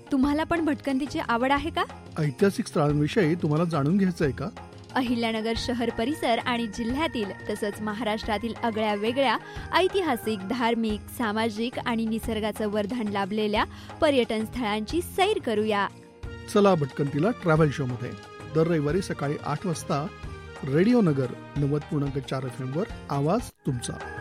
तुम्हाला पण भटकंतीची आवड आहे का? ऐतिहासिक स्थळांविषयी तुम्हाला जाणून घ्यायचं आहे का? अहिल्यानगर शहर परिसर आणि जिल्ह्यातील तसंच महाराष्ट्रातील आगळ्या वेगळ्या ऐतिहासिक, धार्मिक, सामाजिक आणि निसर्गाचं वरदान लाभलेल्या पर्यटन स्थळांची सैर करूया. चला भटकंतीला ट्रॅव्हल शो मध्ये दर रविवारी सकाळी 8 वाजता रेडिओ नगर 90.4 FM वर आवाज तुमचा.